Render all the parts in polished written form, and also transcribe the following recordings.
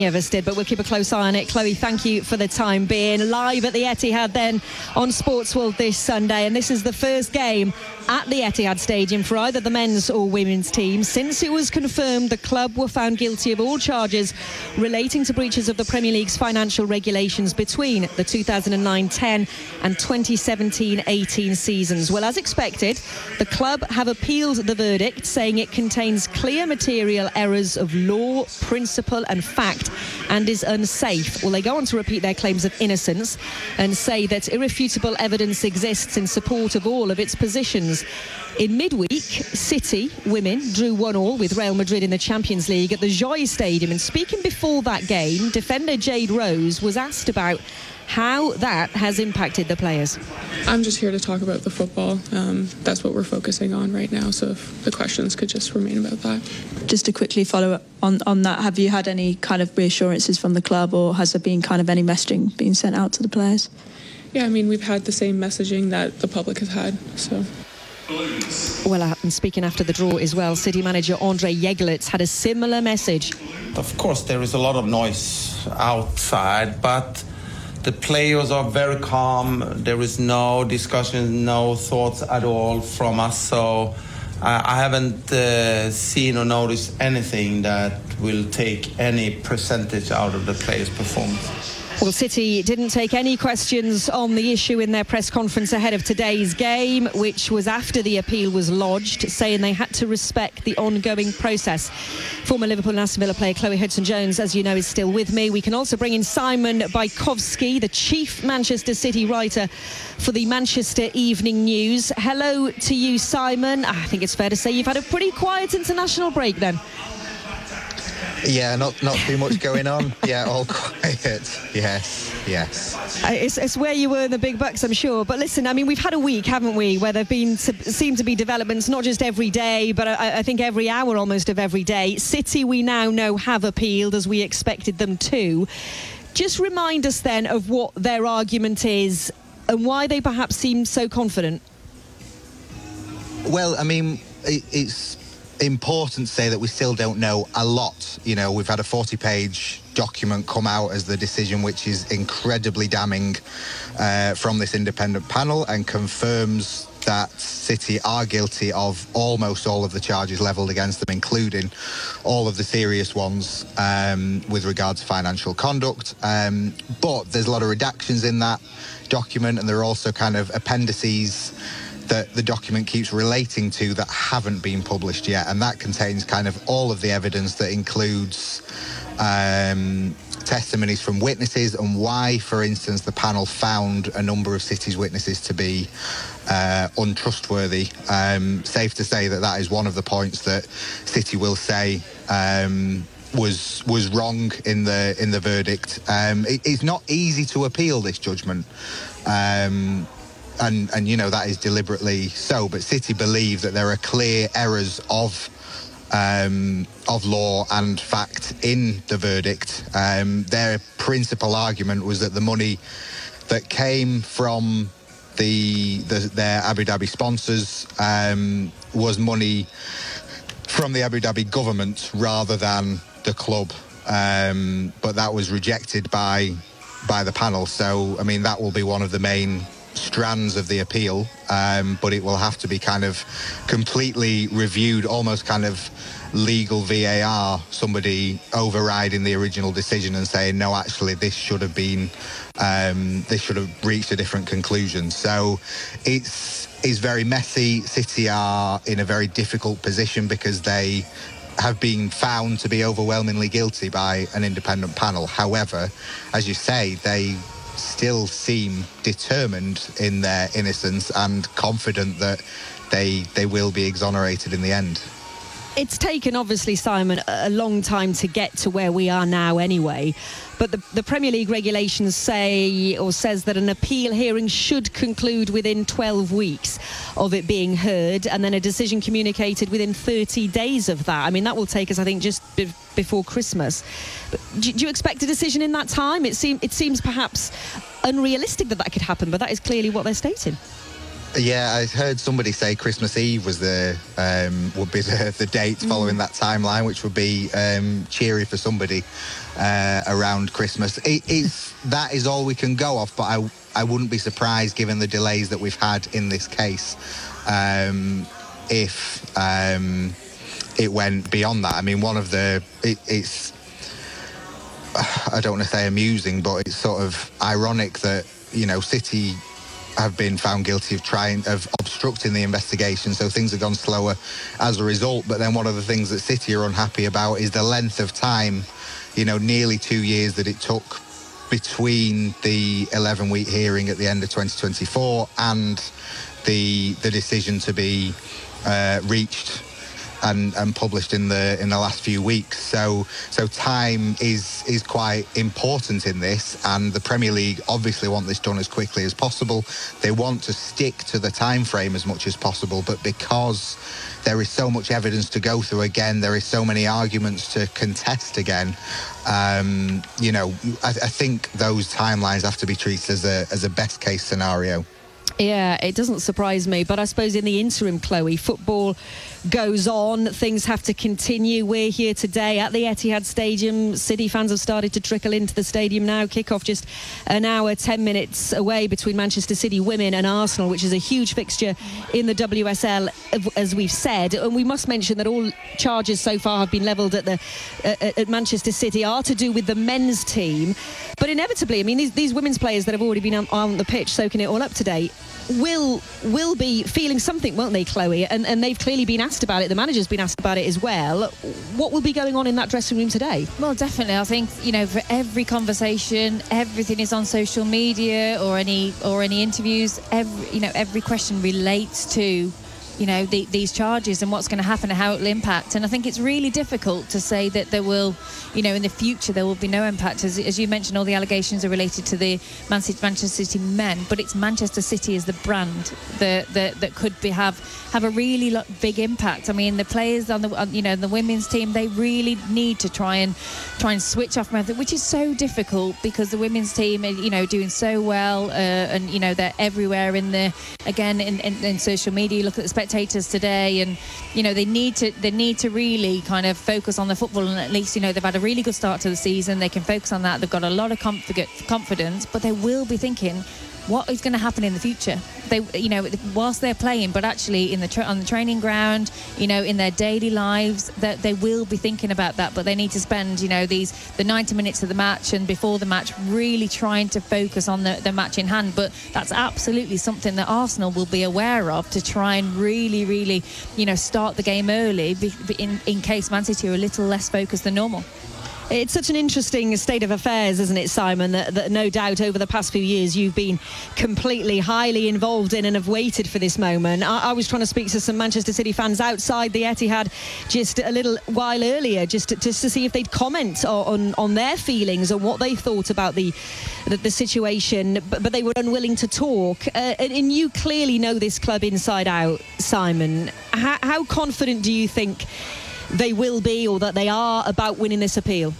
of us did, but we'll keep a close eye on it. Chloe, thank you for the time being. Live at the Etihad then on Sportsworld this Sunday, and this is the first game at the Etihad Stadium for either the men's or women's team since it was confirmed the club were found guilty of all charges relating to breaches of the Premier League's financial regulations between the 2009-10 and 2017-18 seasons. Well, as expected, the club have appealed the verdict, saying it contains clear material errors of law, principle and fact and is unsafe. Well, they go on to repeat their claims of innocence and say that irrefutable evidence exists in support of all of its positions. In midweek, City women drew 1-1 with Real Madrid in the Champions League at the Joy Stadium. And speaking before that game, defender Jade Rose was asked about how that has impacted the players. I'm just here to talk about the football. That's what we're focusing on right now, so if the questions could just remain about that. Just to quickly follow up on that, have you had any kind of reassurances from the club, or has there been kind of any messaging being sent out to the players? Yeah, I mean, we've had the same messaging that the public has had, so... Well, and speaking after the draw as well, City manager Andre Yeglitz had a similar message. Of course, there is a lot of noise outside, but the players are very calm. There is no discussion, no thoughts at all from us. So I haven't seen or noticed anything that will take any percentage out of the players' performance. Well, City didn't take any questions on the issue in their press conference ahead of today's game, which was after the appeal was lodged, saying they had to respect the ongoing process. Former Liverpool and Aston Villa player Chloe Hudson-Jones, as you know, is still with me. We can also bring in Simon Bajkowski, the chief Manchester City writer for the Manchester Evening News. Hello to you, Simon. I think it's fair to say you've had a pretty quiet international break then. Yeah, not too much going on. Yeah, all quiet. Yes. It's where you earn the big bucks, I'm sure. But listen, I mean, we've had a week, haven't we, where there seem to be developments, not just every day, but I think every hour almost of every day. City, we now know, have appealed, as we expected them to. Just remind us then of what their argument is and why they perhaps seem so confident. Well, I mean, it's important to say that we still don't know a lot. You know, we've had a 40-page document come out as the decision, which is incredibly damning from this independent panel, and confirms that City are guilty of almost all of the charges levelled against them, including all of the serious ones with regard to financial conduct. But there's a lot of redactions in that document, and there are also kind of appendices that the document keeps relating to that haven't been published yet, and that contains kind of all of the evidence that includes testimonies from witnesses and why, for instance, the panel found a number of City's witnesses to be untrustworthy. Safe to say that is one of the points that City will say was wrong in the verdict. It's not easy to appeal this judgment. And you know, that is deliberately so, but City believe that there are clear errors of law and fact in the verdict. Their principal argument was that the money that came from their Abu Dhabi sponsors was money from the Abu Dhabi government rather than the club, but that was rejected by the panel. So, I mean, that will be one of the main strands of the appeal, but it will have to be kind of completely reviewed, almost kind of legal VAR, somebody overriding the original decision and saying, no, actually this should have reached a different conclusion. So it's very messy. City are in a very difficult position because they have been found to be overwhelmingly guilty by an independent panel. However, as you say, they still seem determined in their innocence and confident that they will be exonerated in the end. It's taken, obviously, Simon, a long time to get to where we are now anyway. But the Premier League regulations says that an appeal hearing should conclude within 12 weeks of it being heard, and then a decision communicated within 30 days of that. I mean, that will take us, I think, just before Christmas. But do you expect a decision in that time? It seems perhaps unrealistic that could happen, but that is clearly what they're stating. Yeah, I heard somebody say Christmas Eve was would be the date following that timeline, which would be cheery for somebody around Christmas. That is all we can go off, but I wouldn't be surprised, given the delays that we've had in this case, if it went beyond that. I mean, it's I don't want to say amusing, but it's sort of ironic that, you know, City have been found guilty of obstructing the investigation, so things have gone slower as a result. But then one of the things that City are unhappy about is the length of time, you know, nearly 2 years that it took between the 11-week hearing at the end of 2024 and the decision to be reached and published in the last few weeks. So time is quite important in this, and the Premier League obviously want this done as quickly as possible. They want to stick to the time frame as much as possible, but because there is so much evidence to go through again, there is so many arguments to contest again, you know, I think those timelines have to be treated as a best case scenario. Yeah, it doesn't surprise me, but I suppose in the interim, Chloe, football goes on, things have to continue. We're here today at the Etihad Stadium. City fans have started to trickle into the stadium now. Kick-off just an hour, 10 minutes away between Manchester City women and Arsenal, which is a huge fixture in the WSL, as we've said. And we must mention that all charges so far have been levelled at Manchester City are to do with the men's team. But inevitably, I mean, these women's players that have already been on the pitch soaking it all up today will be feeling something, won't they, Chloe? And they've clearly been asked about it. The manager's been asked about it as well. What will be going on in that dressing room today? Well, definitely. I think, you know, for every conversation, everything is on social media or any interviews. Every question relates to, you know, these charges and what's going to happen and how it will impact. And I think it's really difficult to say that there will, you know, in the future there will be no impact. As you mentioned, all the allegations are related to the Manchester City men, but it's Manchester City as the brand that could have a really big impact. I mean, the players on the women's team, they really need to try and switch off method, which is so difficult because the women's team are, you know, doing so well, and you know, they're everywhere in social media. Look at the spectators today, and you know, they need to really kind of focus on the football, and at least, you know, they've had a really good start to the season. They can focus on that. They've got a lot of confidence, but they will be thinking, what is going to happen in the future? They, you know, whilst they're playing, but actually on the training ground, you know, in their daily lives, that they will be thinking about that. But they need to spend, you know, the 90 minutes of the match and before the match really trying to focus on the match in hand. But that's absolutely something that Arsenal will be aware of, to try and really, really, you know, start the game early in case Man City are a little less focused than normal. It's such an interesting state of affairs, isn't it, Simon, that no doubt over the past few years you've been completely highly involved in and have waited for this moment. I was trying to speak to some Manchester City fans outside the Etihad just a little while earlier, just to see if they'd comment on their feelings and what they thought about the situation, but they were unwilling to talk. And you clearly know this club inside out, Simon. How confident do you think they will be, or that they are, about winning this appeal?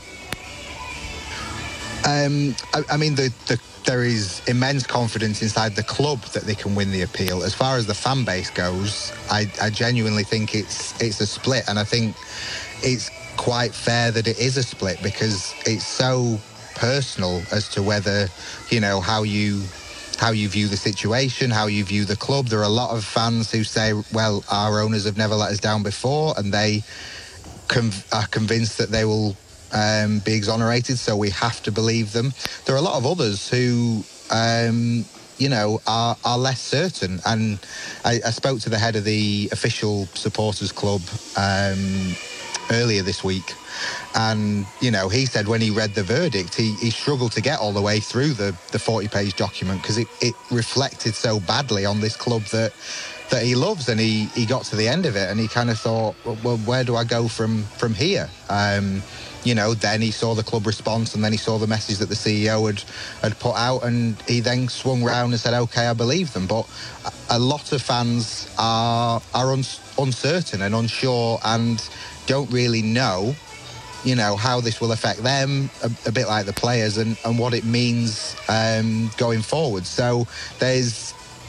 I mean, there is immense confidence inside the club that they can win the appeal. As far as the fan base goes, I genuinely think it's a split, and I think it's quite fair that it is a split, because it's so personal as to whether, you know, how you view the situation, how you view the club. There are a lot of fans who say, well, our owners have never let us down before, and they are convinced that they will be exonerated, so we have to believe them. There are a lot of others who, you know, are less certain. And I spoke to the head of the official supporters club earlier this week, and you know, he said when he read the verdict, he struggled to get all the way through the 40-page document, because it reflected so badly on this club that he loves, and he got to the end of it and he kind of thought, well, where do I go from here? You know, then he saw the club response, and then he saw the message that the CEO had put out, and he then swung round and said, okay, I believe them. But a lot of fans are uncertain and unsure and don't really know, you know, how this will affect them, a bit like the players, and what it means going forward. So there's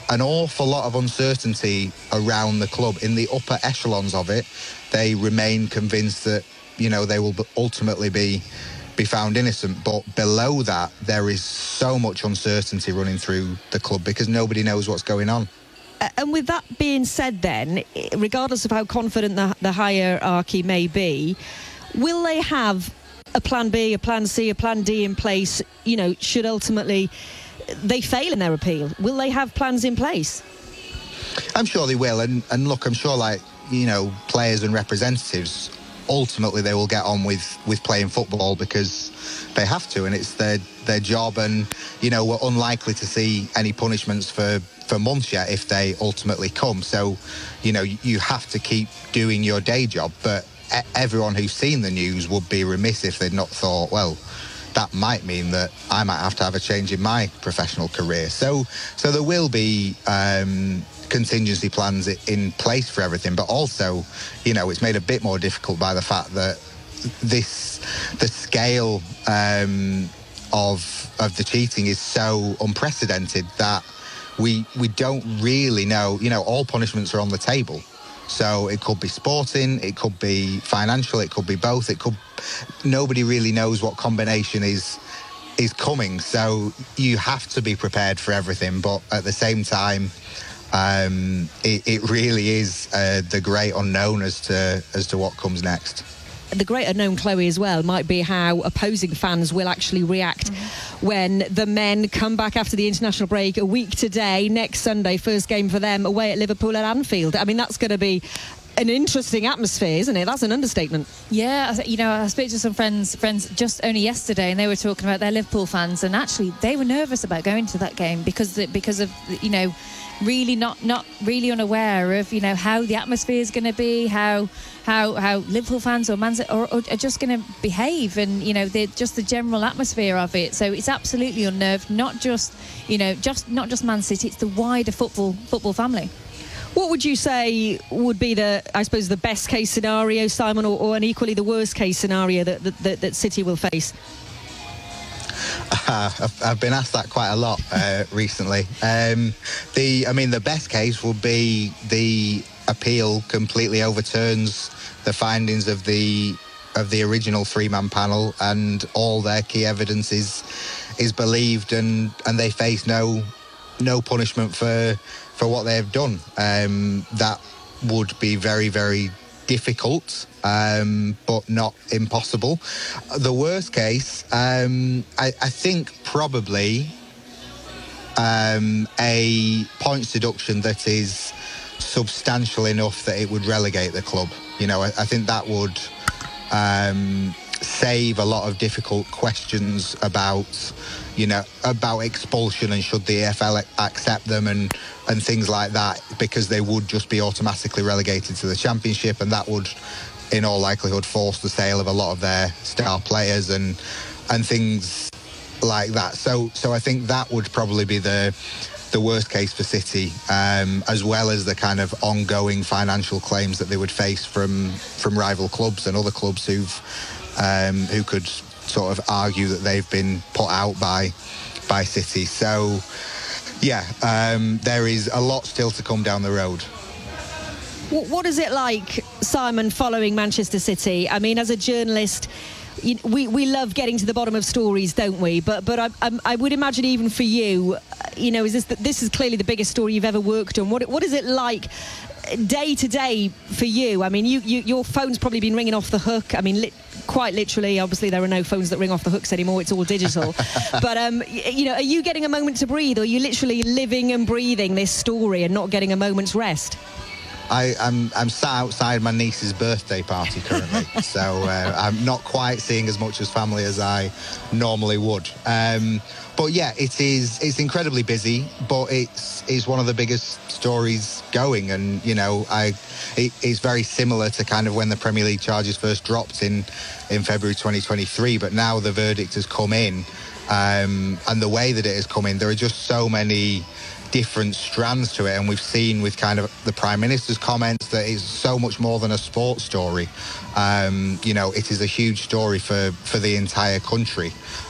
an awful lot of uncertainty around the club. In the upper echelons of it, they remain convinced that, you know, they will ultimately be found innocent. But below that, there is so much uncertainty running through the club because nobody knows what's going on. And with that being said then, regardless of how confident the hierarchy may be, will they have a plan B, a plan C, a plan D in place, you know, should ultimately they fail in their appeal? Will they have plans in place? I'm sure they will. And look, I'm sure, like, you know, players and representatives, ultimately they will get on with playing football because they have to, and it's their job. And, you know, we're unlikely to see any punishments for months yet if they ultimately come. So, you know, you have to keep doing your day job. But everyone who's seen the news would be remiss if they'd not thought, well, that might mean that I might have to have a change in my professional career. So there will be contingency plans in place for everything, but also, you know, it's made a bit more difficult by the fact that the scale of the cheating is so unprecedented that we don't really know. You know, all punishments are on the table. So it could be sporting, it could be financial, it could be both. Nobody really knows what combination is coming. So you have to be prepared for everything. But at the same time, it really is the great unknown as to what comes next. The great unknown, Chloe, as well, might be how opposing fans will actually react when the men come back after the international break a week today, next Sunday, first game for them away at Liverpool at Anfield. I mean, that's going to be an interesting atmosphere, isn't it? That's an understatement. Yeah, you know, I spoke to some friends just only yesterday, and they were talking about their Liverpool fans, and actually they were nervous about going to that game because of you know, really not really unaware of, you know, how the atmosphere is going to be, how Liverpool fans or Man City are just going to behave, and, you know, just the general atmosphere of it. So it's absolutely unnerved, not just not just Man City, it's the wider football family. What would you say would be the best case scenario, Simon, or an equally the worst case scenario that City will face? I've been asked that quite a lot recently. The best case would be the appeal completely overturns the findings of the original three-man panel, and all their key evidence is believed, and they face no punishment for what they have done. That would be very, very difficult, but not impossible. The worst case, I think probably a points deduction that is substantial enough that it would relegate the club. You know, I think that would save a lot of difficult questions about expulsion and should the EFL accept them and things like that, because they would just be automatically relegated to the Championship, and that would in all likelihood force the sale of a lot of their star players and things like that. So I think that would probably be the worst case for City, as well as the kind of ongoing financial claims that they would face from rival clubs and other clubs who could sort of argue that they've been put out by City. So yeah, there is a lot still to come down the road. What is it like, Simon, following Manchester City? I mean, as a journalist, we love getting to the bottom of stories, don't we? But I would imagine even for you, you know, this is clearly the biggest story you've ever worked on. What is it like day to day for you? I mean, your phone's probably been ringing off the hook. I mean, quite literally. Obviously, there are no phones that ring off the hooks anymore. It's all digital. But you know, are you getting a moment to breathe, or are you literally living and breathing this story and not getting a moment's rest? I'm sat outside my niece's birthday party currently, so I'm not quite seeing as much as family as I normally would. But yeah, it's incredibly busy, but it's one of the biggest stories going, and you know, it's very similar to kind of when the Premier League charges first dropped in February 2023. But now the verdict has come in, and the way that it has come in, there are just so many different strands to it, and we've seen with kind of the Prime Minister's comments that it's so much more than a sports story. You know, it is a huge story for the entire country.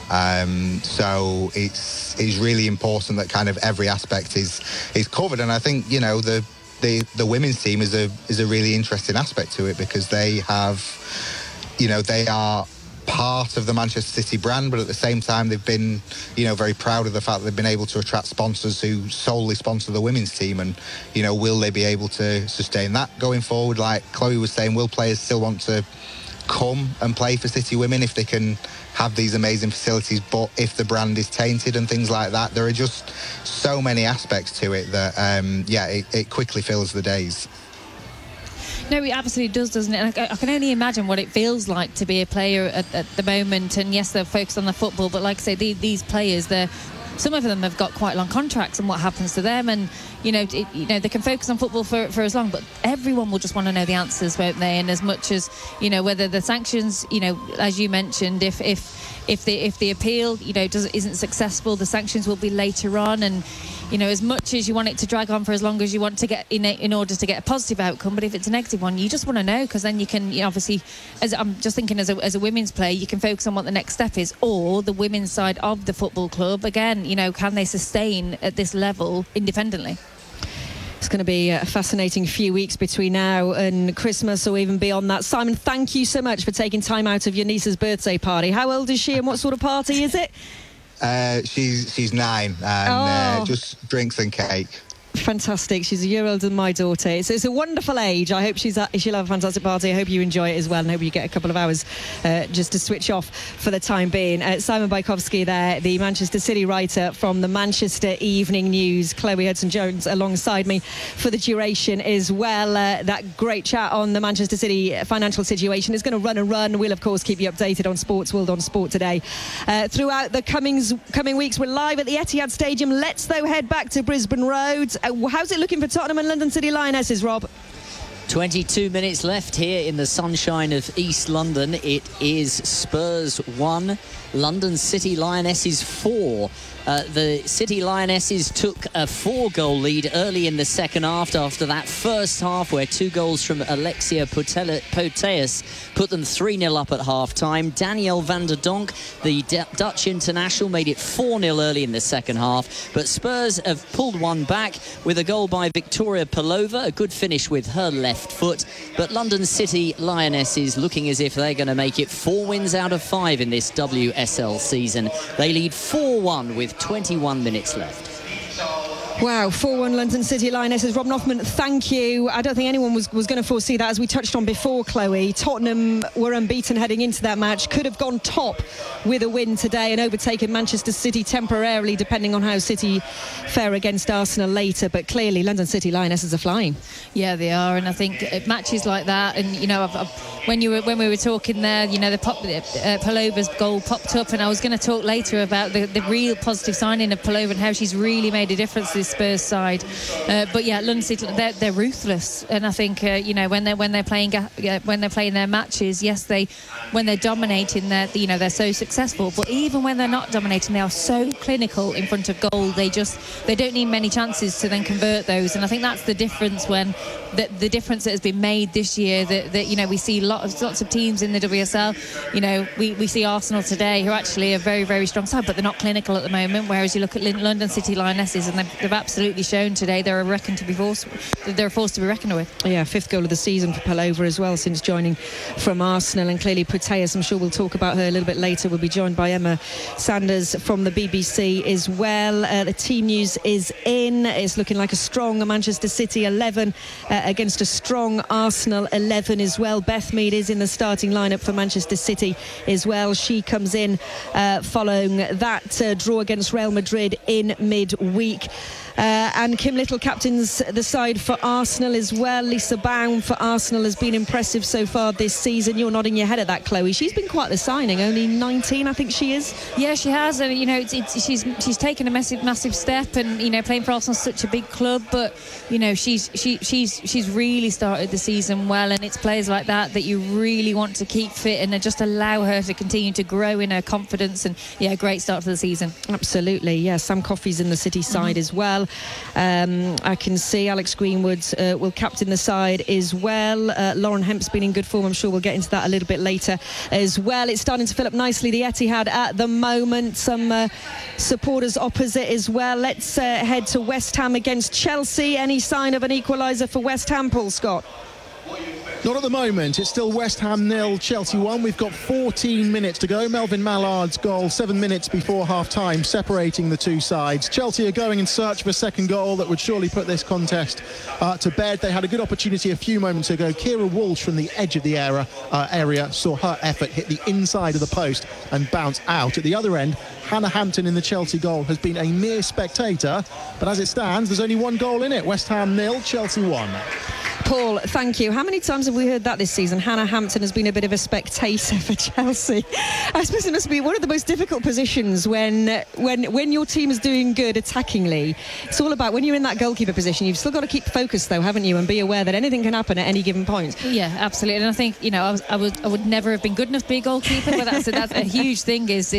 So it's really important that kind of every aspect is covered, and I think, you know, the women's team is a really interesting aspect to it, because they have, you know, they are part of the Manchester City brand, but at the same time they've been, you know, very proud of the fact that they've been able to attract sponsors who solely sponsor the women's team. And, you know, will they be able to sustain that going forward? Like Chloe was saying, will players still want to come and play for City Women if they can have these amazing facilities, but if the brand is tainted and things like that? There are just so many aspects to it that it quickly fills the days. No, it absolutely does, doesn't it? And I can only imagine what it feels like to be a player at the moment. And yes, they're focused on the football, but like I say, these players, some of them have got quite long contracts, and what happens to them? And you know, they can focus on football for as long, but everyone will just want to know the answers, won't they? And as much as, you know, whether the sanctions, you know, as you mentioned, if the appeal, you know, isn't successful, the sanctions will be later on. And you know, as much as you want it to drag on for as long as you want to get in order to get a positive outcome, but if it's a negative one, you just want to know, because then you can, you know, obviously, as I'm just thinking, as a women's player, you can focus on what the next step is, or the women's side of the football club. Again, you know, can they sustain at this level independently? It's going to be a fascinating few weeks between now and Christmas, or even beyond that. Simon, thank you so much for taking time out of your niece's birthday party. How old is she, and what sort of party is it? She's 9, and just drinks and cake. Fantastic. She's a year older than my daughter. It's a wonderful age. I hope she'll have a fantastic party. I hope you enjoy it as well, and hope you get a couple of hours just to switch off for the time being. Simon Bajkowski there, the Manchester City writer from the Manchester Evening News. Chloe Hudson-Jones alongside me for the duration as well. That great chat on the Manchester City financial situation is going to run and run. We'll of course keep you updated on Sports World on Sport Today. Throughout the coming weeks, we're live at the Etihad Stadium. Let's though head back to Brisbane Road. How's it looking for Tottenham and London City Lionesses, Rob? 22 minutes left here in the sunshine of East London. It is Spurs 1, London City Lionesses 4. The City Lionesses took a 4-goal lead early in the second half after that first half, where 2 goals from Alexia Putellas put them 3-0 up at half-time. Danielle van der Donk, the Dutch international, made it 4-0 early in the second half. But Spurs have pulled one back with a goal by Victoria Pelova, a good finish with her left foot. But London City Lionesses looking as if they're going to make it 4 wins out of 5 in this WSL season. They lead 4-1 with 21 minutes left. Wow, 4-1 London City Lionesses. Rob Noffman, thank you. I don't think anyone was going to foresee that, as we touched on before, Chloe. Tottenham were unbeaten heading into that match, could have gone top with a win today and overtaken Manchester City temporarily, depending on how City fare against Arsenal later. But clearly, London City Lionesses are flying. Yeah, they are. And I think matches like that, and, you know, when we were talking there, you know, Pelova's goal popped up, and I was going to talk later about the real positive signing of Pelova and how she's really made a difference to this Spurs side. But yeah, London City, they're ruthless, and I think you know, when they're playing their matches, yes, when they're dominating, they're so successful. But even when they're not dominating, they are so clinical in front of goal. They don't need many chances to then convert those, and I think that's the difference the difference that has been made this year. That you know, we see lots of teams in the WSL. You know, we see Arsenal today, who actually are very, very strong side, but they're not clinical at the moment. Whereas you look at London City Lionesses, and they've absolutely shown today they're a force to be reckoned with. Yeah, 5th goal of the season for Pelova as well since joining from Arsenal, and clearly Putellas, I'm sure we'll talk about her a little bit later, will be joined by Emma Sanders from the BBC as well. The team news is in. It's looking like a strong Manchester City 11 against a strong Arsenal 11 as well. Beth Mead is in the starting lineup for Manchester City as well. She comes in following that draw against Real Madrid in midweek. And Kim Little captains the side for Arsenal as well. Lisa Baum for Arsenal has been impressive so far this season. You're nodding your head at that, Chloe. She's been quite the signing. Only 19, I think she is. Yeah, she has. And you know, she's taken a massive step, and you know, playing for Arsenal, such a big club. But you know, she's really started the season well, and it's players like that you really want to keep fit and just allow her to continue to grow in her confidence. And yeah, great start to the season. Absolutely. Yeah, Sam Coffey's in the City side as well. well. I can see Alex Greenwood will captain the side as well. Lauren Hemp's been in good form. I'm sure we'll get into that a little bit later as well. It's starting to fill up nicely, the Etihad at the moment. Some supporters opposite as well. Let's head to West Ham against Chelsea. Any sign of an equaliser for West Ham, Paul Scott? Not at the moment. It's still West Ham 0, Chelsea 1. We've got 14 minutes to go. Melvin Mallard's goal 7 minutes before half-time, separating the two sides. Chelsea are going in search of a second goal that would surely put this contest to bed. They had a good opportunity a few moments ago. Kira Walsh from the edge of the area saw her effort hit the inside of the post and bounce out. At the other end, Hannah Hampton in the Chelsea goal has been a mere spectator, but as it stands, there's only one goal in it. West Ham 0, Chelsea 1. Paul, thank you. How many times have we heard that this season? Hannah Hampton has been a bit of a spectator for Chelsea. I suppose it must be one of the most difficult positions when your team is doing good attackingly. It's all about when you're in that goalkeeper position. You've still got to keep focused, though, haven't you, and be aware that anything can happen at any given point. Yeah, absolutely. And I think I would never have been good enough to be a goalkeeper, but that's a huge thing. Is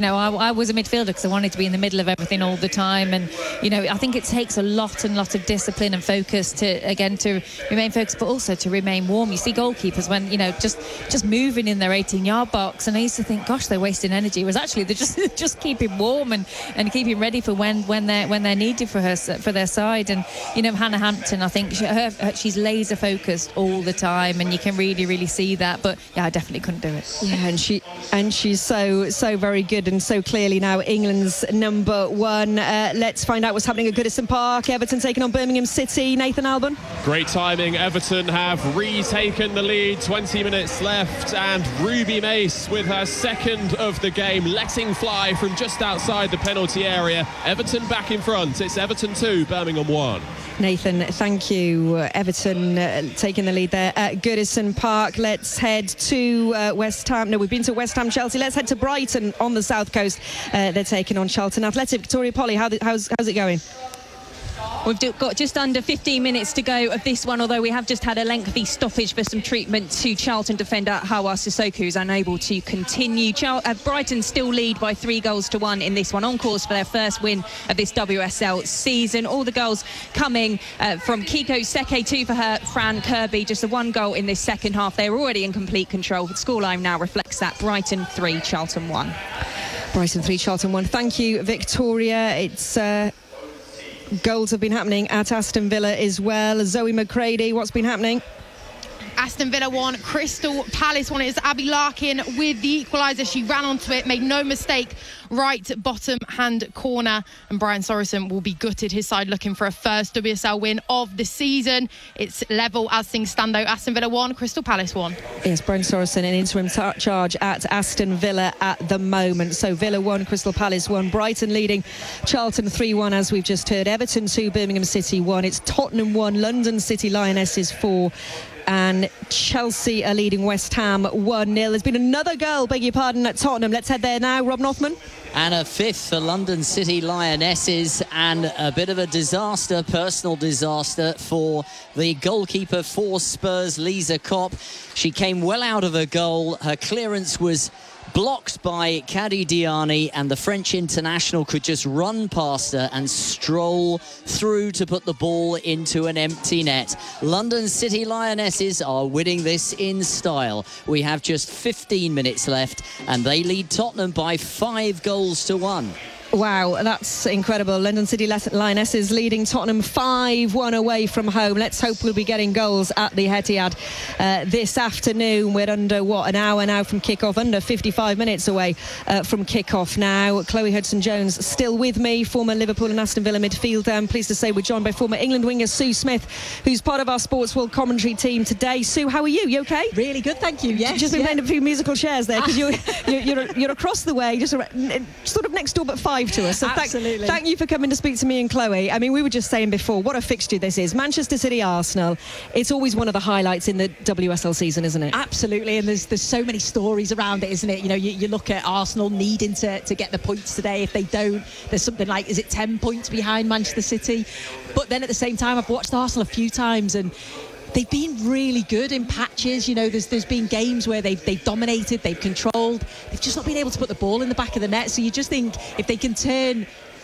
I was a midfielder because I wanted to be in the middle of everything all the time, and I think it takes a lot of discipline and focus to remain focused, but also to remain warm. You see goalkeepers when just moving in their 18-yard box, and I used to think, gosh, they're wasting energy. It was actually they're just keeping warm and keeping ready for when they're needed for their side. And Hannah Hampton, I think she's laser focused all the time, and you can really see that. But yeah, I definitely couldn't do it. Yeah, and she's so very good, and so clearly now England's number one. Let's find out what's happening at Goodison Park. Everton taking on Birmingham City. Nathan Albon. Great timing. Everton have retaken the lead. 20 minutes left, and Ruby Mace with her second of the game, letting fly from just outside the penalty area. Everton back in front. It's Everton 2, Birmingham 1. Nathan, thank you. Everton taking the lead there at Goodison Park. Let's head to West Ham. No, we've been to West Ham, Chelsea. Let's head to Brighton on the south coast. They're taking on Charlton Athletic. Victoria Polly, how's it going? We've got just under 15 minutes to go of this one, although we have just had a lengthy stoppage for some treatment to Charlton defender Hawa Sissoko, who's unable to continue. Brighton still lead by 3-1 in this one, on course for their first win of this WSL season. All the goals coming from Kiko Seke, 2 for her, Fran Kirby, just the 1 goal in this second half. They're already in complete control. The scoreline now reflects that. Brighton 3, Charlton 1. Brighton 3, Charlton 1. Thank you, Victoria. It's... goals have been happening at Aston Villa as well. Zoe McCready, what's been happening? Aston Villa 1, Crystal Palace 1. It's Abby Larkin with the equaliser. She ran onto it, made no mistake, right bottom hand corner. And Brian Sorensen will be gutted. His side looking for a first WSL win of the season. It's level as things stand though. Aston Villa 1, Crystal Palace 1. Yes, Brian Sorensen in interim charge at Aston Villa at the moment. So Villa 1, Crystal Palace 1. Brighton leading Charlton 3-1 as we've just heard. Everton 2, Birmingham City 1. It's Tottenham 1, London City Lionesses 4. And Chelsea are leading West Ham 1-0. There's been another goal, beg your pardon, at Tottenham. Let's head there now. Rob Northman. And a 5th for London City Lionesses, and a bit of a disaster, personal disaster for the goalkeeper for Spurs, Lisa Kopp. She came well out of her goal. Her clearance was blocked by Kadi Diani, and the French international could just run past her and stroll through to put the ball into an empty net. London City Lionesses are winning this in style. We have just 15 minutes left, and they lead Tottenham by 5-1. Wow, that's incredible. London City Lionesses leading Tottenham 5-1 away from home. Let's hope we'll be getting goals at the Etihad this afternoon. We're under, an hour now from kick-off, under 55 minutes away from kick-off now. Chloe Hudson-Jones still with me, former Liverpool and Aston Villa midfielder. I'm pleased to say we're joined by former England winger Sue Smith, who's part of our Sports World commentary team today. Sue, how are you? You okay? Really good, thank you. Yes. Just been playing a few musical chairs there, because you're across the way, just sort of next door but 5 to us. So absolutely. Thank you for coming to speak to me and Chloe. I mean, we were just saying before, what a fixture this is. Manchester City, Arsenal. It's always one of the highlights in the WSL season, isn't it? Absolutely, and there's so many stories around it, isn't it? You look at Arsenal needing to get the points today. If they don't, there's something like, is it 10 points behind Manchester City? But then at the same time, I've watched Arsenal a few times, and they've been really good in patches. There's been games where they've dominated, they've controlled. They've just not been able to put the ball in the back of the net. So you just think if they can turn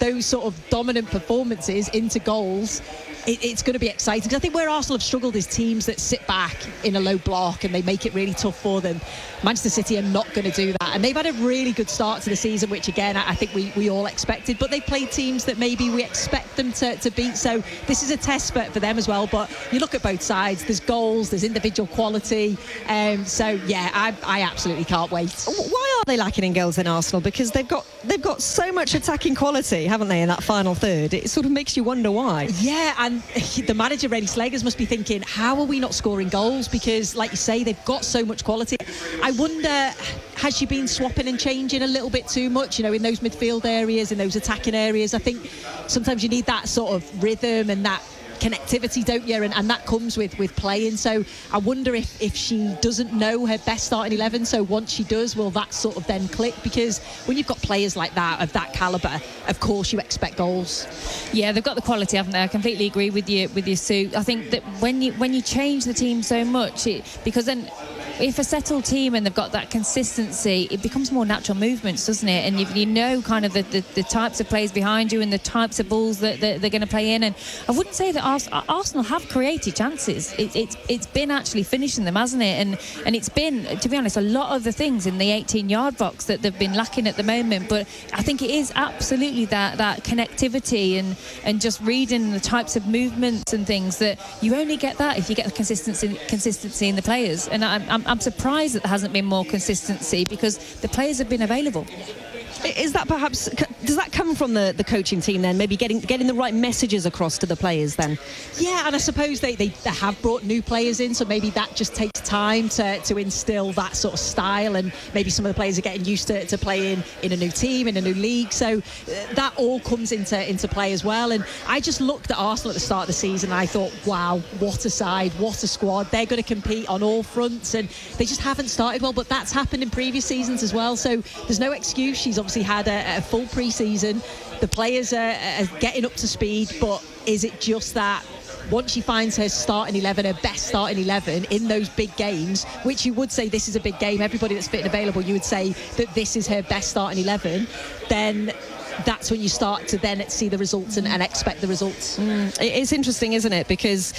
those sort of dominant performances into goals, it's going to be exciting. Because I think where Arsenal have struggled is teams that sit back in a low block and they make it really tough for them. Manchester City are not going to do that, and they've had a really good start to the season, which again I think we all expected, but they played teams that maybe we expect them to beat, so this is a test for them as well. But you look at both sides, there's goals, there's individual quality, so yeah, I absolutely can't wait. Why are they lacking in goals in Arsenal? Because they've got so much attacking quality, haven't they, in that final third? It sort of makes you wonder why. Yeah, and the manager, Rennie Slegers, must be thinking, how are we not scoring goals? Because, like you say, they've got so much quality. I wonder, has she been swapping and changing a little bit too much, in those midfield areas, in those attacking areas? I think sometimes you need that sort of rhythm and that connectivity, don't you? And that comes with playing. So I wonder if she doesn't know her best starting 11. So once she does, will that sort of then click? Because when you've got players like that, of that calibre, of course you expect goals. Yeah, they've got the quality, haven't they? I completely agree with you, Sue. I think that when you change the team so much, because then if a settled team and they've got that consistency, it becomes more natural movements, doesn't it? And you know kind of the types of plays behind you and the types of balls that they're going to play in. And I wouldn't say that Arsenal have created chances. It's been actually finishing them, hasn't it? And it's been, to be honest, a lot of the things in the 18-yard box that they've been lacking at the moment. But I think it is absolutely that connectivity and just reading the types of movements and things that you only get that if you get the consistency in the players. And I'm surprised that there hasn't been more consistency because the players have been available. Is that perhaps, does that come from the coaching team then, maybe getting the right messages across to the players then? Yeah, and I suppose they have brought new players in, so maybe that just takes time to instill that sort of style, and maybe some of the players are getting used to playing in a new team, in a new league, so that all comes into play as well. And I just looked at Arsenal at the start of the season and I thought, wow, what a side, what a squad. They're going to compete on all fronts, and they just haven't started well, but that's happened in previous seasons as well, so there's no excuse. She's obviously had a full pre-season. The players are getting up to speed, but is it just that once she finds her starting 11, her best starting 11 in those big games, which you would say this is a big game, everybody that's fit and available, you would say that this is her best starting 11, then that's when you start to then see the results and expect the results. It's interesting, isn't it? Because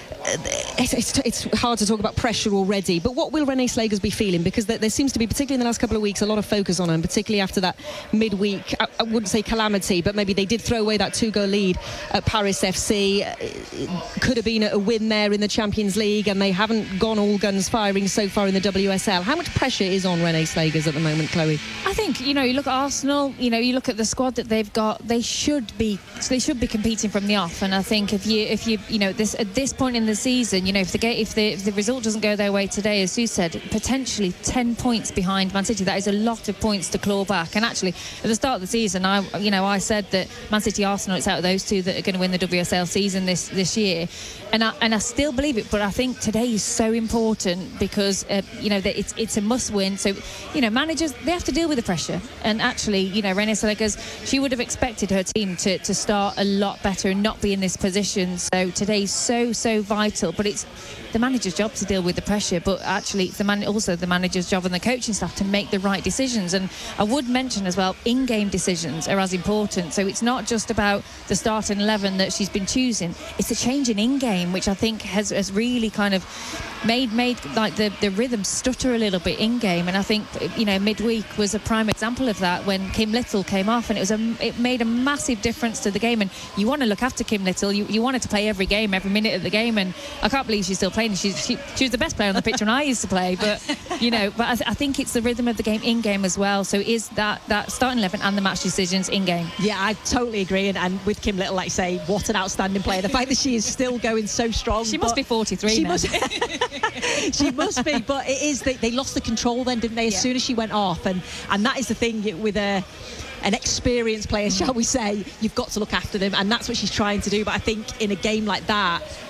it's hard to talk about pressure already, but what will Renée Slegers be feeling? Because there seems to be, particularly in the last couple of weeks, a lot of focus on her, and particularly after that midweek, I wouldn't say calamity, but maybe they did throw away that 2-goal lead at Paris FC. It could have been a win there in the Champions League, and they haven't gone all guns firing so far in the WSL. How much pressure is on Renée Slegers at the moment, Chloe? I think, you look at Arsenal, you look at the squad that they've got, they should be competing from the off. And I think if you at this point in the season, if the result doesn't go their way today, as Sue said, potentially 10 points behind Man City. That is a lot of points to claw back. And actually, at the start of the season, I said that Man City, Arsenal, it's out of those two that are going to win the WSL season this year, and I still believe it. But I think today is so important because it's a must win. So managers, they have to deal with the pressure. And actually, Renée Slegers, she would have expected her team to start a lot better and not be in this position. So today's so vital. But it's the manager's job to deal with the pressure, but actually it's also the manager's job and the coaching staff to make the right decisions. And I would mention as well, in-game decisions are as important. So it's not just about the starting 11 that she's been choosing, it's a change in game, which I think has really kind of made like the rhythm stutter a little bit in game. And I think midweek was a prime example of that when Kim Little came off, and it made a massive difference to the game. And you want to look after Kim Little, you want her to play every game, every minute of the game, and I can't believe she's still playing. She was the best player on the pitch when I used to play, but but I think it's the rhythm of the game in game as well. So is that starting 11 and the match decisions in game. Yeah, I totally agree, and with Kim Little, like you say, what an outstanding player. The fact that she is still going so strong. She must be 43 now. She must be, but it is they lost the control then, didn't they, as soon as she went off, and that is the thing with an experienced player, shall we say, you've got to look after them, and that's what she's trying to do. But I think in a game like that,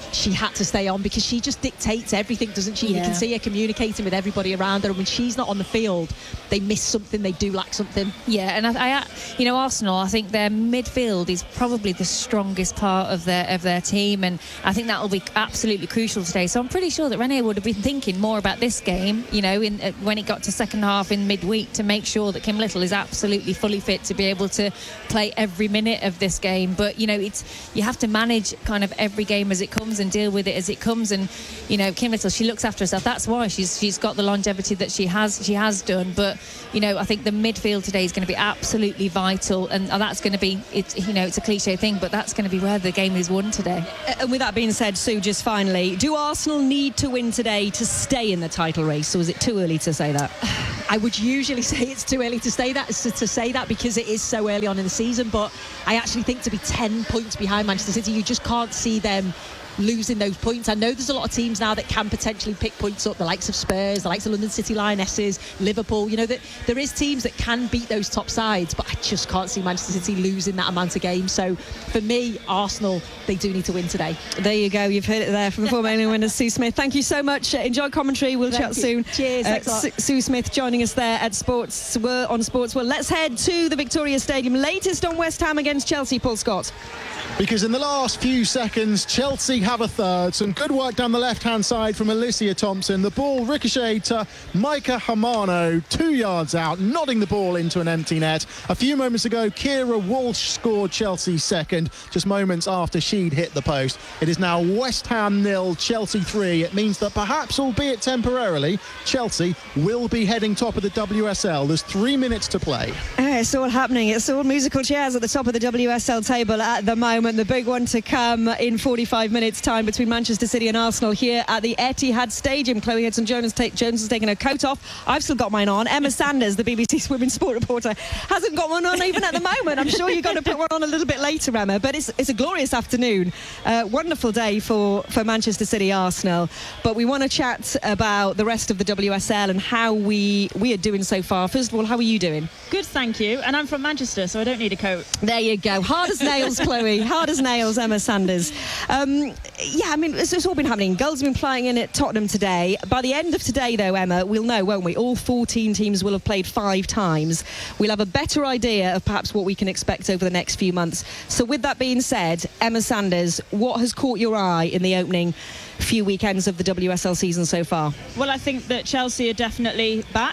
she had to stay on because she just dictates everything, doesn't she? You can see her communicating with everybody around her, and when she's not on the field, they miss something, they do lack something. Yeah, and I Arsenal, I think their midfield is probably the strongest part of their team, and I think that will be absolutely crucial today. So I'm pretty sure that Rene would have been thinking more about this game, when it got to second half in midweek, to make sure that Kim Little is absolutely fully fit to be able to play every minute of this game. But you have to manage kind of every game as it comes and deal with it as it comes. And Kim Little, she looks after herself. That's why she's got the longevity that she has done. But I think the midfield today is going to be absolutely vital, and that's going to be it's a cliche thing, but that's going to be where the game is won today. And with that being said, Sue, just finally, do Arsenal need to win today to stay in the title race, or is it too early to say that? I would usually say it's too early to say that because it is so early on in the season, but I actually think to be 10 points behind Manchester City, you just can't see them losing those points. I know there's a lot of teams now that can potentially pick points up, the likes of Spurs, the likes of London City Lionesses, Liverpool. That there is teams that can beat those top sides, but I just can't see Manchester City losing that amount of games. So for me, Arsenal, they do need to win today. There you go. You've heard it there from the former England winner Sue Smith. Thank you so much. Enjoy commentary. We'll chat soon. Cheers. Thanks a lot. Sue Smith joining us there at Sports World. Let's head to the Victoria Stadium. Latest on West Ham against Chelsea, Paul Scott. Because in the last few seconds, Chelsea have a third. Some good work down the left-hand side from Alicia Thompson. The ball ricocheted to Micah Hamano, 2 yards out, nodding the ball into an empty net. A few moments ago, Kira Walsh scored Chelsea's second, just moments after she'd hit the post. It is now West Ham 0, Chelsea 3. It means that perhaps, albeit temporarily, Chelsea will be heading top of the WSL. There's 3 minutes to play. It's all happening. It's all musical chairs at the top of the WSL table at the moment. The big one to come in 45 minutes time between Manchester City and Arsenal here at the Etihad Stadium. Chloe Hudson-Jones has taken her coat off. I've still got mine on. Emma Sanders, the BBC's women's sport reporter, hasn't got one on even at the moment. I'm sure you're going to put one on a little bit later, Emma. But it's a glorious afternoon. Wonderful day for Manchester City Arsenal. But we want to chat about the rest of the WSL and how we are doing so far. First of all, how are you doing? Good, thank you. And I'm from Manchester, so I don't need a coat. There you go. Hard as nails, Chloe. Hard as nails, Emma Sanders. It's all been happening. Girls have been playing in at Tottenham today. By the end of today, though, Emma, we'll know, won't we? All 14 teams will have played 5 times. We'll have a better idea of perhaps what we can expect over the next few months. So with that being said, Emma Sanders, what has caught your eye in the opening few weekends of the WSL season so far? Well, I think that Chelsea are definitely back.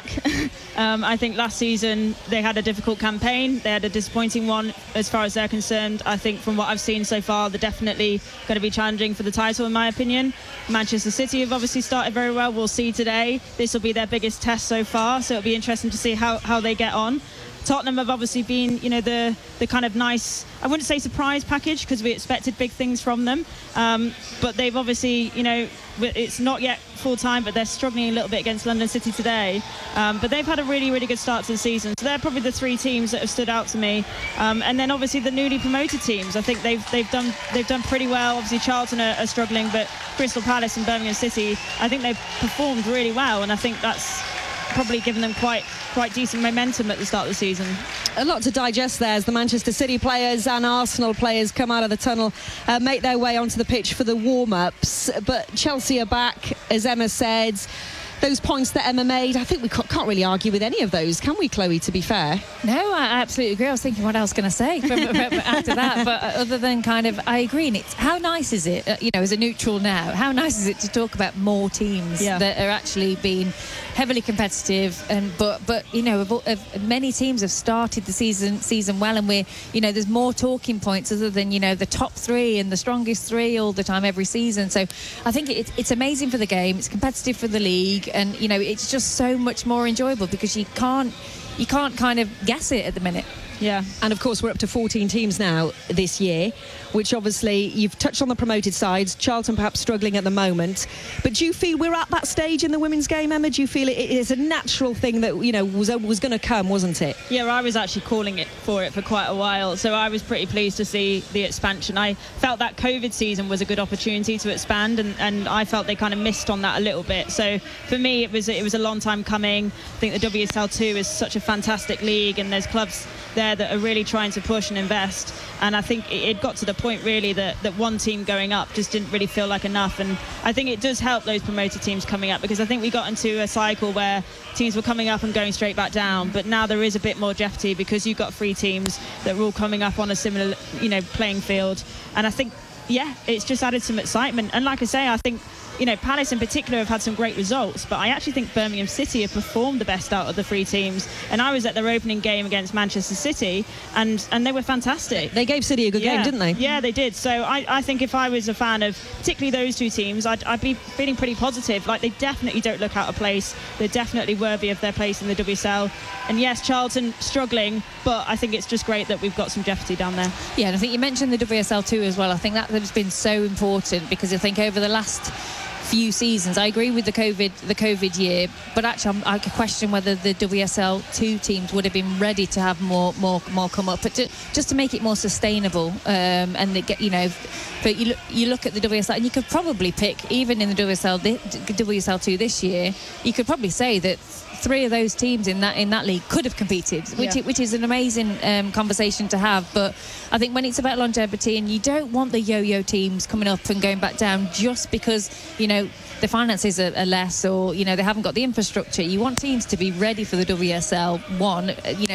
I think last season they had a difficult campaign. They had a disappointing one as far as they're concerned. I think from what I've seen so far, they're definitely going to be challenging for the title, in my opinion. Manchester City have obviously started very well. We'll see today. This will be their biggest test so far, so it'll be interesting to see how they get on. Tottenham have obviously been, the kind of nice, I wouldn't say surprise package because we expected big things from them. But they've obviously, it's not yet full time, but they're struggling a little bit against London City today. But they've had a really, really good start to the season. So they're probably the 3 teams that have stood out to me. And then obviously the newly promoted teams, I think they've done pretty well. Obviously Charlton are struggling, but Crystal Palace and Birmingham City, I think they've performed really well. And I think that's probably given them quite decent momentum at the start of the season. A lot to digest there as the Manchester City players and Arsenal players come out of the tunnel, make their way onto the pitch for the warm-ups. But Chelsea are back, as Emma said. Those points that Emma made, I think we can't really argue with any of those, can we, Chloe, to be fair? No, I absolutely agree. I was thinking what else can I say after that, but other than I agree. And it's how nice is it, as a neutral now, how nice is it to talk about more teams that are actually being heavily competitive, but many teams have started the season well, and there's more talking points other than the top 3 and the strongest 3 all the time every season. So I think it's amazing for the game. It's competitive for the league. And it's just so much more enjoyable because you can't kind of guess it at the minute. Yeah, and of course we're up to 14 teams now this year, which obviously you've touched on the promoted sides. Charlton perhaps struggling at the moment, but do you feel we're at that stage in the women's game, Emma? Do you feel it is a natural thing that was going to come, wasn't it? Yeah, I was actually calling it for it for quite a while, so I was pretty pleased to see the expansion. I felt that COVID season was a good opportunity to expand, and I felt they kind of missed on that a little bit. So for me, it was a long time coming. I think the WSL2 is such a fantastic league, and there's clubs there that are really trying to push and invest. And I think it got to the point really that one team going up just didn't really feel like enough. And I think it does help those promoted teams coming up, because I think we got into a cycle where teams were coming up and going straight back down. But now there is a bit more jeopardy because you've got 3 teams that are all coming up on a similar, playing field. And I think, it's just added some excitement. And like I say, I think, Palace in particular have had some great results, but I actually think Birmingham City have performed the best out of the 3 teams. And I was at their opening game against Manchester City, and they were fantastic. They gave City a good game, didn't they? Yeah, they did. So I think if I was a fan of particularly those 2 teams, I'd be feeling pretty positive. Like, they definitely don't look out of place. They're definitely worthy of their place in the WSL. And yes, Charlton struggling, but I think it's just great that we've got some jeopardy down there. Yeah, and I think you mentioned the WSL too as well. I think that has been so important, because I think over the last few seasons, I agree with the COVID year, but actually I could question whether the WSL 2 teams would have been ready to have more come up, but just to make it more sustainable. And they get, but you look at the WSL, and you could probably pick, even in the WSL 2 this year, you could probably say that 3 of those teams in that league could have competed, which is an amazing conversation to have. But I think when it's about longevity, and you don't want the yo-yo teams coming up and going back down just because the finances are less, or they haven't got the infrastructure. You want teams to be ready for the WSL 1,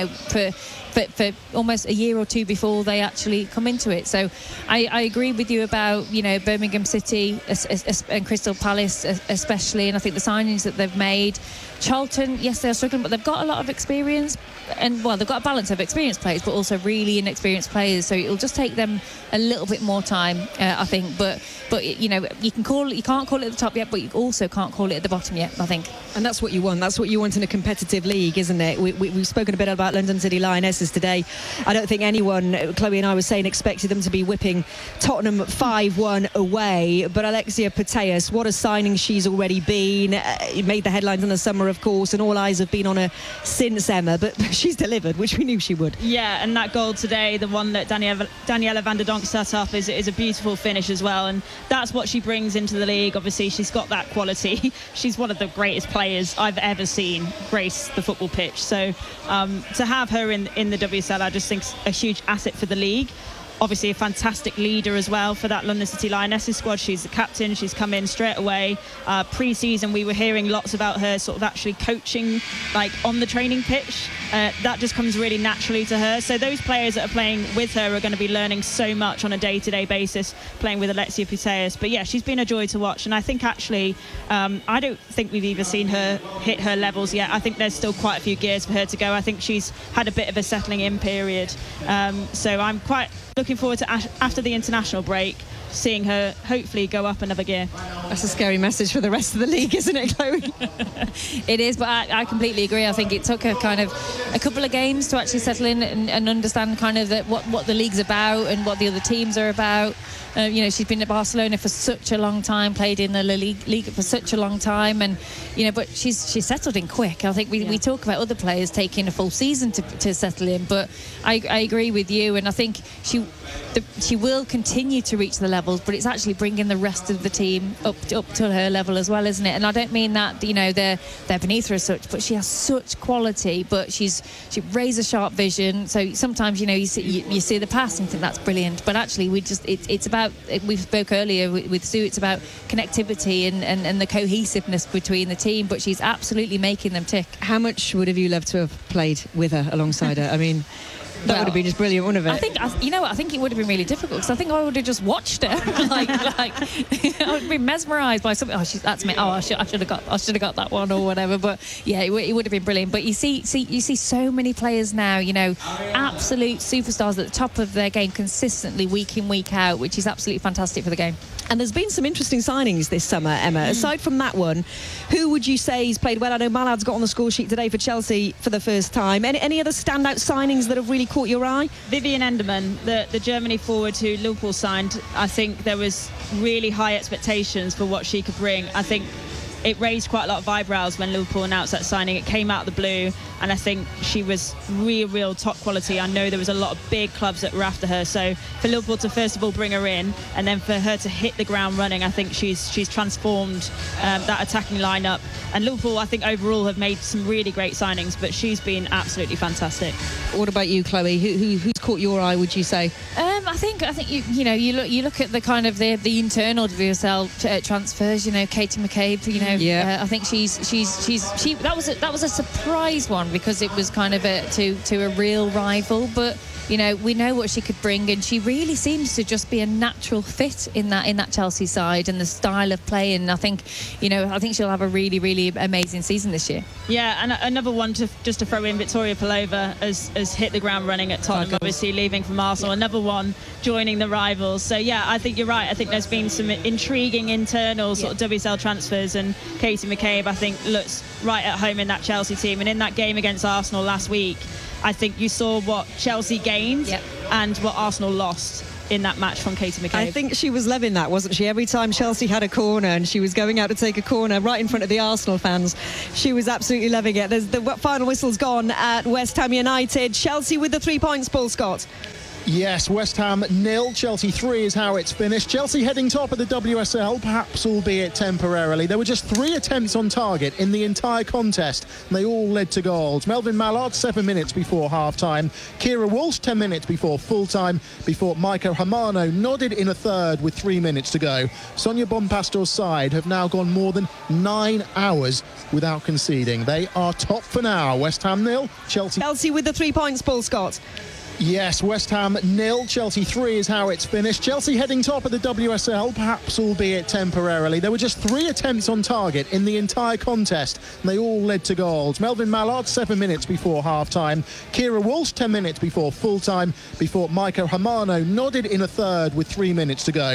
for almost a year or 2 before they actually come into it. So I agree with you about Birmingham City and Crystal Palace especially, and I think the signings that they've made. Charlton, yes, they're struggling, but they've got a lot of experience, and they've got a balance of experienced players but also really inexperienced players, so it'll just take them a little bit more time, I think. But you can't call it at the top yet, but you also can't call it at the bottom yet, I think. And that's what you want. That's what you want in a competitive league, isn't it? We've spoken a bit about London City Lionesses today. I don't think anyone, Chloe and I were saying, expected them to be whipping Tottenham 5-1 away. But Alexia Putellas, what a signing she's already been. Made the headlines in the summer, of course, and all eyes have been on her since, Emma. But she's delivered, which we knew she would. Yeah, and that goal today, the one that Daniela van der Donk set up, is a beautiful finish as well. And that's what she brings into the league. Obviously, she's got that quality. She's one of the greatest players I've ever seen grace the football pitch. So to have her in the WSL, I just think is a huge asset for the league. Obviously a fantastic leader as well for that London City Lionesses squad. She's the captain. She's come in straight away. Pre-season, we were hearing lots about her sort of actually coaching, like on the training pitch. That just comes really naturally to her. So those players that are playing with her are going to be learning so much on a day-to-day basis, playing with Alexia Putellas. But yeah, she's been a joy to watch. And I think actually, I don't think we've even seen her hit her levels yet. I think there's still quite a few gears for her to go. I think she's had a bit of a settling in period. So I'm quite looking forward to, after the international break, seeing her hopefully go up another gear. That's a scary message for the rest of the league, isn't it, Chloe? It is, but I completely agree. I think it took her kind of a couple of games to actually settle in and understand kind of what the league's about and what the other teams are about. She's been at Barcelona for such a long time, played in the La Liga for such a long time, and but she's settled in quick. I think we talk about other players taking a full season to settle in, but I agree with you, and I think she will continue to reach the levels, but it's actually bringing the rest of the team up to her level as well, isn't it? And I don't mean that they're beneath her as such, but she has such quality, but she razor sharp vision. So sometimes you see the pass and think that's brilliant, but actually it's about, we spoke earlier with Sue, it's about connectivity and the cohesiveness between the team, but she's absolutely making them tick. How much would have you loved to have played with her, alongside her? I mean, that would have been just brilliant, wouldn't it? I think it would have been really difficult, because I think I would have just watched her. I would be mesmerised by something. That's me. I should have got that one or whatever. But yeah, it would have been brilliant. But you see so many players now, absolute superstars at the top of their game consistently, week in, week out, which is absolutely fantastic for the game. And there's been some interesting signings this summer, Emma. Aside from that one, who would you say has played well? I know Mallard's got on the score sheet today for Chelsea for the first time. Any other standout signings that have really caught your eye? Vivian Enderman, the Germany forward who Liverpool signed. I think there was really high expectations for what she could bring. I think it raised quite a lot of eyebrows when Liverpool announced that signing. It came out of the blue, and I think she was real top quality. I know there was a lot of big clubs that were after her, so for Liverpool to first of all bring her in and then for her to hit the ground running, I think she's transformed that attacking lineup. And Liverpool, I think overall have made some really great signings, but she's been absolutely fantastic. What about you, Chloe? Who's caught your eye, would you say? I think you look at the kind of the internal WSL transfers. Katie McCabe. I think that was a surprise one because it was kind of to a real rival, but. We know what she could bring, and she really seems to just be a natural fit in that Chelsea side and the style of play. And I think she'll have a really, really amazing season this year. Yeah, and another one to throw in, Victoria Pelova has hit the ground running at Tottenham, obviously leaving from Arsenal. Yeah. Another one joining the rivals. So yeah, I think you're right. I think there's been some intriguing internal sort of WSL transfers, and Katie McCabe, I think, looks right at home in that Chelsea team. And in that game against Arsenal last week, I think you saw what Chelsea gained and what Arsenal lost in that match from Katie McCabe. I think she was loving that, wasn't she? Every time Chelsea had a corner and she was going out to take a corner right in front of the Arsenal fans, she was absolutely loving it. The final whistle's gone at West Ham United. Chelsea with the 3 points, Paul Scott. Yes, West Ham 0, Chelsea 3 is how it's finished. Chelsea heading top of the WSL, perhaps albeit temporarily. There were just 3 attempts on target in the entire contest, and they all led to goals. Melvin Mallard, 7 minutes before half-time. Kira Walsh, 10 minutes before full-time, before Maika Hamano nodded in a third with 3 minutes to go. Sonia Bonpastor's side have now gone more than 9 hours without conceding. They are top for now. West Ham 0, Chelsea with the 3 points, Paul Scott. Yes, West Ham 0, Chelsea 3 is how it's finished. Chelsea heading top of the WSL, perhaps albeit temporarily. There were just 3 attempts on target in the entire contest, and they all led to goals. Melvin Mallard, 7 minutes before half-time. Kira Walsh, 10 minutes before full-time, before Maika Hamano nodded in a third with 3 minutes to go.